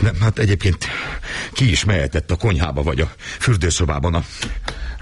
Nem, hát egyébként ki is mehetett a konyhába vagy a fürdőszobában.